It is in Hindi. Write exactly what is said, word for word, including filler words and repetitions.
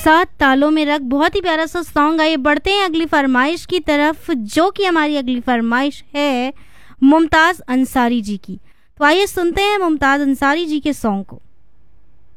सात तालों में रख, बहुत ही प्यारा सा सॉन्ग। आइए बढ़ते हैं अगली फरमाइश की तरफ, जो कि हमारी अगली फरमाइश है मुमताज़ अंसारी जी की। तो आइए सुनते हैं मुमताज़ अंसारी जी के सॉन्ग को।